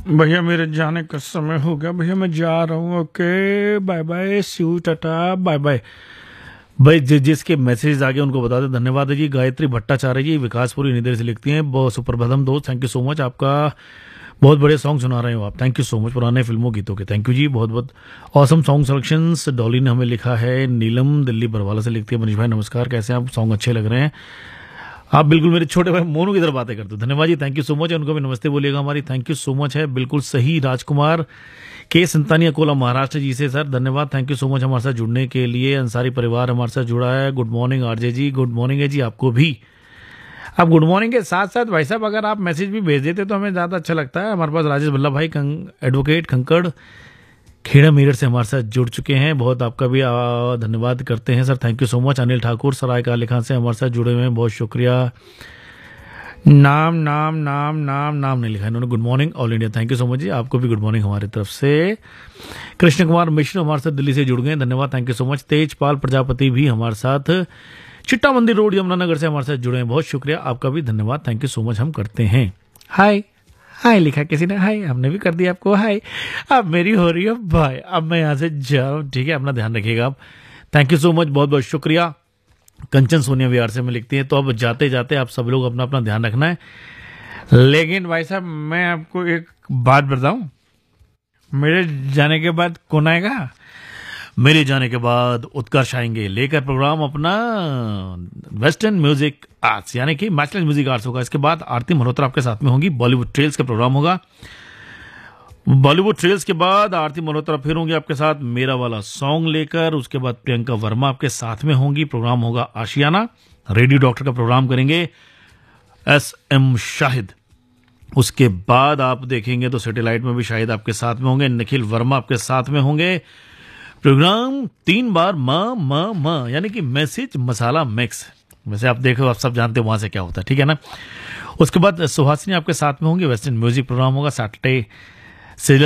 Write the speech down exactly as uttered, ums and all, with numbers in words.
भैया मेरे जाने का समय हो गया भैया, मैं जा रहा हूँ। Okay bye bye, C you, Tata, bye bye. भाई जि, जिसके मैसेज आ गए उनको बता दें। धन्यवाद है जी। गायत्री भट्टाचार्य जी विकासपुरी निधि से लिखती हैं, बहुत सुप्रभातम दोस्त, थैंक यू सो मच। आपका बहुत बड़े सॉन्ग सुना रहे हो आप, थैंक यू सो मच। पुराने फिल्मों गीतों के थैंक यू जी, बहुत बहुत ऑसम सॉन्ग सिलेक्शंस। डॉली ने हमें लिखा है। नीलम दिल्ली बरवाला से लिखती है, मनीष भाई नमस्कार, कैसे हैं आप, सॉन्ग अच्छे लग रहे हैं। आप बिल्कुल मेरे छोटे भाई मोनू की तरह बातें करते हो, धन्यवाद जी, थैंक यू सो मच। उनको भी नमस्ते बोलिएगा हमारी, थैंक यू सो मच है, बिल्कुल सही। राजकुमार के संतानिया कोला महाराष्ट्र जी से सर धन्यवाद, थैंक यू सो मच हमारे साथ जुड़ने के लिए। अंसारी परिवार हमारे साथ जुड़ा है। गुड मॉर्निंग आरजे जी, गुड मॉर्निंग है जी आपको भी। अब गुड मॉर्निंग के साथ साथ भाई साहब अगर आप मैसेज भी भेज देते तो हमें ज़्यादा अच्छा लगता है। हमारे पास राजेश वल्लभ भाई एडवोकेट खंकड़ खेड़ा मेरठ से हमारे साथ जुड़ चुके हैं, बहुत आपका भी आ, धन्यवाद करते हैं sir, thank you so much. Anil Thakur सराय काले खान से हमारे साथ जुड़े हुए हैं, बहुत शुक्रिया। नाम नाम नाम नाम नाम नहीं लिखा इन्होंने। Good morning all India, thank you so much जी, आपको भी गुड मॉर्निंग हमारी तरफ से। कृष्ण कुमार मिश्र हमारे साथ दिल्ली से जुड़ गए, धन्यवाद, thank you so much. Tejpal Prajapati भी हमारे साथ चिट्टा मंदिर रोड यमुनानगर से हमारे साथ जुड़े हैं, बहुत शुक्रिया, आपका भी धन्यवाद, थैंक यू सो मच हम करते हैं। हाय हाय लिखा किसी ने, हाय हमने भी कर दिया आपको हाय। अब मेरी हो रही है भाई, अब मैं यहाँ से जा रहा हूँ, ठीक है, अपना ध्यान रखिएगा आप, थैंक यू सो मच, बहुत बहुत शुक्रिया। कंचन सोनिया बिहार से में लिखती है, तो अब जाते जाते आप सब लोग अपना अपना ध्यान रखना है। लेकिन भाई साहब मैं आपको एक बात बताऊं, मेरे जाने के बाद कौन आएगा? मेरे जाने के बाद उत्कर्ष आएंगे लेकर प्रोग्राम अपना वेस्टर्न म्यूजिक आर्ट्स, यानी कि मैचलेस म्यूजिक आर्ट्स होगा। इसके बाद आरती मल्होत्रा आपके साथ में होंगी, बॉलीवुड ट्रेल्स का प्रोग्राम होगा। बॉलीवुड ट्रेल्स के बाद आरती मल्होत्रा फिर होंगी आपके साथ मेरा वाला सॉन्ग लेकर। उसके बाद प्रियंका वर्मा आपके साथ में होंगी, प्रोग्राम होगा आशियाना। रेडियो डॉक्टर का प्रोग्राम करेंगे एस एम शाहिद। उसके बाद आप देखेंगे तो सैटेलाइट में भी शाहिद आपके साथ में होंगे, निखिल वर्मा आपके साथ में होंगे। प्रोग्राम तीन बार म म म यानी कि मैसेज मसाला मिक्स, वैसे आप देखो आप सब जानते हो वहां से क्या होता है, ठीक है ना। उसके बाद सुहासिनी आपके साथ में होंगे, वेस्टर्न म्यूजिक प्रोग्राम होगा सैटरडे से